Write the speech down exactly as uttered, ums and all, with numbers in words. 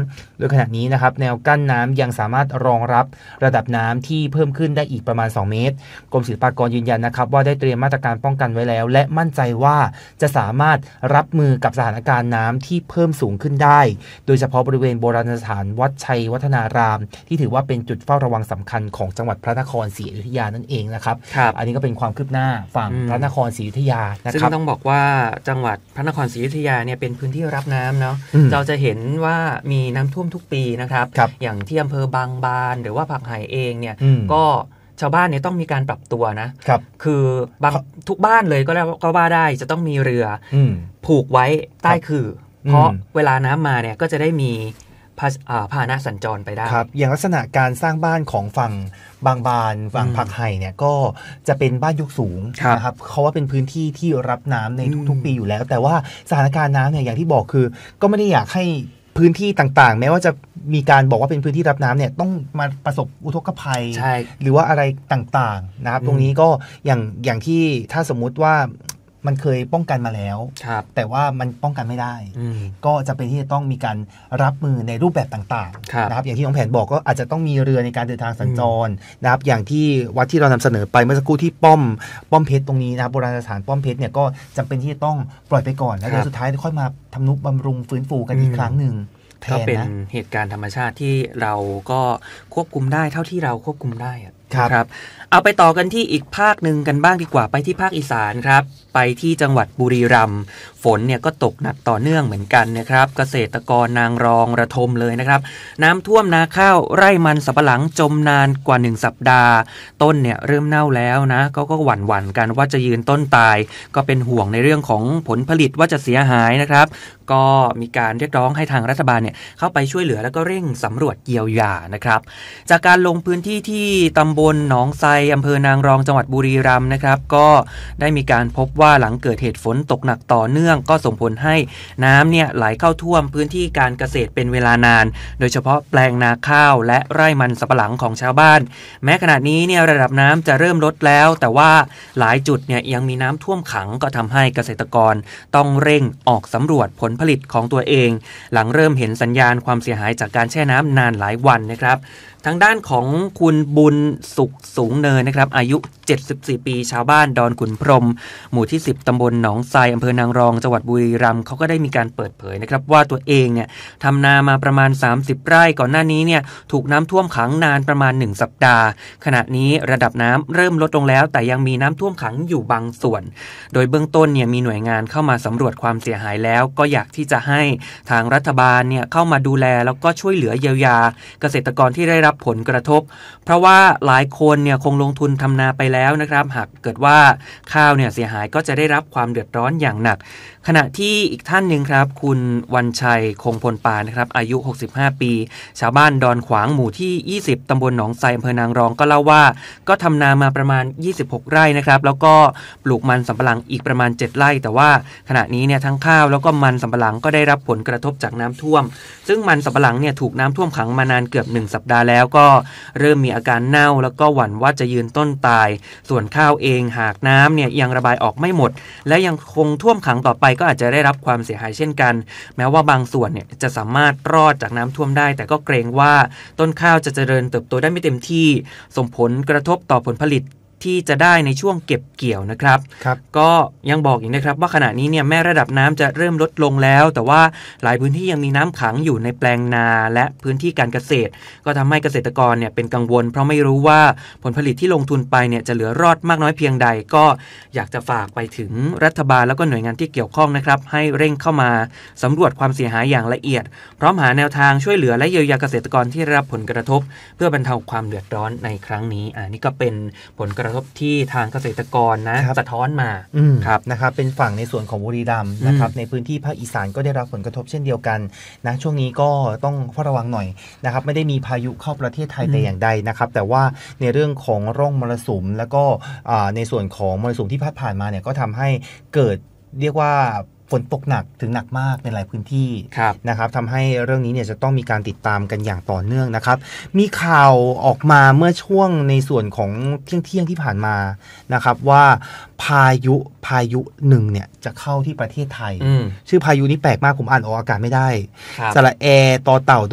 ำโดยขณะนี้นะครับแนวกั้นน้ำยังสามารถรองรับระดับน้ำที่เพิ่มขึ้นได้อีกประมาณสองเมตรกรมศิลปากรยืนยันนะครับว่าได้เตรียมมาตรการป้องกันไว้แล้วและมั่นใจว่าจะสามารถรับมือกับสถานการณ์น้ำที่เพิ่มสูงขึ้นได้โดยเฉพาะบริเวณโบราณสถานวัดชัยวัฒนารามที่ถือว่าเป็นจุดเฝ้าระวังสำคัญของจังหวัดพระนครศรีอยุธยานั่นเองนะครับอันนี้ก็เป็นความคืบหน้าฝั่งพระนครศรีอยุธยานะครับซึ่งต้องบอกว่าจังหวัดพระนครศรีอยุธยาเนี่ยเป็นพื้นที่รับน้ำเนาะเราจะเห็นว่ามีน้ำท่วมทุกปีนะครับอย่างที่อำเภอบางบานหรือว่าผักไห่เองเนี่ยก็ชาวบ้านเนี่ยต้องมีการปรับตัวนะครับคือบางทุกบ้านเลยก็แล้วก็ว่าได้จะต้องมีเรือผูกไว้ใต้คือเพราะเวลาน้ำมาเนี่ยก็จะได้มีพาหนะสัญจรไปได้ครับอย่างลักษณะการสร้างบ้านของฝั่งบางบานฝั่งผักไห่เนี่ยก็จะเป็นบ้านยกสูงนะครับเขาว่าเป็นพื้นที่ที่รับน้ำในทุกๆปีอยู่แล้วแต่ว่าสถานการณ์น้ำเนี่ยอย่างที่บอกคือก็ไม่ได้อยากให้พื้นที่ต่างๆแม้ว่าจะมีการบอกว่าเป็นพื้นที่รับน้ำเนี่ยต้องมาประสบอุทกภัยหรือว่าอะไรต่างๆนะครับตรงนี้ก็อย่างอย่างที่ถ้าสมมุติว่ามันเคยป้องกันมาแล้วแต่ว่ามันป้องกันไม่ได้ก็จะเป็นที่จะต้องมีการรับมือในรูปแบบต่างๆนะครับอย่างที่น้องแผนบอกก็อาจจะต้องมีเรือในการเดินทางสัญจรนะครับอย่างที่วัดที่เรานำเสนอไปเมื่อสักครู่ที่ป้อมป้อมเพชรตรงนี้นะครับโบราณสถานป้อมเพชรเนี่ยก็จำเป็นที่จะต้องปล่อยไปก่อนแล้วเดี๋ยวสุดท้ายค่อยมาทำนุบำรุงฟื้นฟูกันอีกครั้งหนึ่งก็เป็นเหตุการณ์ธรรมชาติที่เราก็ควบคุมได้เท่าที่เราควบคุมได้ครับเอาไปต่อกันที่อีกภาคหนึ่งกันบ้างดีกว่าไปที่ภาคอีสานครับไปที่จังหวัดบุรีรัมย์ฝนเนี่ยก็ตกหนักต่อเนื่องเหมือนกันนะครับเกษตรกรนางรองระทมเลยนะครับน้ำท่วมนาข้าวไร่มันสำปะหลังจมนานกว่าหนึ่งสัปดาห์ต้นเนี่ยเริ่มเน่าแล้วนะก็ก็หวั่นหวั่นกันว่าจะยืนต้นตายก็เป็นห่วงในเรื่องของผลผลิตว่าจะเสียหายนะครับก็มีการเรียกร้องให้ทางรัฐบาลเนี่ยเข้าไปช่วยเหลือแล้วก็เร่งสำรวจเยียวยานะครับจากการลงพื้นที่ที่ตำบลหนองไทรอำเภอนางรองจังหวัดบุรีรัมย์นะครับก็ได้มีการพบว่าหลังเกิดเหตุฝนตกหนักต่อเนื่องก็ส่งผลให้น้ำเนี่ยไหลเข้าท่วมพื้นที่การเกษตรเป็นเวลานานโดยเฉพาะแปลงนาข้าวและไร่มันสำปะหลังของชาวบ้านแม้ขณะนี้เนี่ยระดับน้ำจะเริ่มลดแล้วแต่ว่าหลายจุดเนี่ยยังมีน้ำท่วมขังก็ทำให้เกษตรกรต้องเร่งออกสำรวจผลผลิตของตัวเองหลังเริ่มเห็นสัญญาณความเสียหายจากการแช่น้ำนานหลายวันนะครับทางด้านของคุณบุญสุขสูงเนินนะครับอายุเจ็ดสิบสี่ปีชาวบ้านดอนขุนพรหมหมู่ที่สิบตำบลหนองไทรอำเภอนางรองจังหวัดบุรีรัมย์เขาก็ได้มีการเปิดเผยนะครับว่าตัวเองเนี่ยทำนามาประมาณสามสิบไร่ก่อนหน้านี้เนี่ยถูกน้ำท่วมขังนานประมาณหนึ่งสัปดาห์ขณะนี้ระดับน้ำเริ่มลดลงแล้วแต่ยังมีน้ำท่วมขังอยู่บางส่วนโดยเบื้องต้นเนี่ยมีหน่วยงานเข้ามาสำรวจความเสียหายแล้วก็อยากที่จะให้ทางรัฐบาลเนี่ยเข้ามาดูแลแล้วก็ช่วยเหลือเยียวยาเกษตรกรที่ได้รับผลกระทบเพราะว่าหลายคนเนี่ยคงลงทุนทำนาไปแล้วนะครับหากเกิดว่าข้าวเนี่ยเสียหายก็จะได้รับความเดือดร้อนอย่างหนักขณะที่อีกท่านหนึ่งครับคุณวันชัยคงพลปานนะครับอายุหกสิบห้าปีชาวบ้านดอนขวางหมู่ที่ยี่สิบตำบลหนองไทรอำเภอนางรองก็เล่าว่าก็ทำนามาประมาณยี่สิบหกไร่นะครับแล้วก็ปลูกมันสำปะหลังอีกประมาณเจ็ดไร่แต่ว่าขณะนี้เนี่ยทั้งข้าวแล้วก็มันสำปะหลังก็ได้รับผลกระทบจากน้ำท่วมซึ่งมันสำปะหลังเนี่ยถูกน้ำท่วมขังมานานเกือบหนึ่งสัปดาห์แล้วก็เริ่มมีอาการเน่าแล้วก็หวั่นว่าจะยืนต้นตายส่วนข้าวเองหากน้ำเนี่ยยังระบายออกไม่หมดและยังคงท่วมขังต่อไปก็อาจจะได้รับความเสียหายเช่นกันแม้ว่าบางส่วนเนี่ยจะสามารถรอดจากน้ำท่วมได้แต่ก็เกรงว่าต้นข้าวจะเจริญเติบโตได้ไม่เต็มที่ส่งผลกระทบต่อผลผลิตที่จะได้ในช่วงเก็บเกี่ยวนะครับก็ยังบอกอีกนะครับว่าขณะนี้เนี่ยแม้ระดับน้ำจะเริ่มลดลงแล้วแต่ว่าหลายพื้นที่ยังมีน้ำขังอยู่ในแปลงนาและพื้นที่การเกษตรก็ทำให้เกษตรกรเนี่ยเป็นกังวลเพราะไม่รู้ว่าผลผลิตที่ลงทุนไปเนี่ยจะเหลือรอดมากน้อยเพียงใดก็อยากจะฝากไปถึงรัฐบาลแล้วก็หน่วยงานที่เกี่ยวข้องนะครับให้เร่งเข้ามาสำรวจความเสียหายอย่างละเอียดพร้อมหาแนวทางช่วยเหลือและเยียวยาเกษตรกรที่ได้รับผลกระทบเพื่อบรรเทาความเดือดร้อนในครั้งนี้อ่านี่ก็เป็นผลกระทบที่ทางเกษตรกรนะสะท้อนมาครับนะครับเป็นฝั่งในส่วนของบุรีรัมย์นะครับในพื้นที่ภาคอีสานก็ได้รับผลกระทบเช่นเดียวกันนะช่วงนี้ก็ต้องเฝ้าระวังหน่อยนะครับไม่ได้มีพายุเข้าประเทศไทยแต่อย่างใดนะครับแต่ว่าในเรื่องของร่องมรสุมแล้วก็ในส่วนของมรสุมที่พัดผ่านมาเนี่ยก็ทำให้เกิดเรียกว่าฝนตกหนักถึงหนักมากในหลายพื้นที่นะครับทำให้เรื่องนี้เนี่ยจะต้องมีการติดตามกันอย่างต่อเนื่องนะครับมีข่าวออกมาเมื่อช่วงในส่วนของเที่ยงเที่ยงที่ผ่านมานะครับว่าพายุพายุหนึ่งเนี่ยจะเข้าที่ประเทศไทยชื่อพายุนี้แปลกมากผมอ่านออกอากาศไม่ได้สระแอต่อเต่า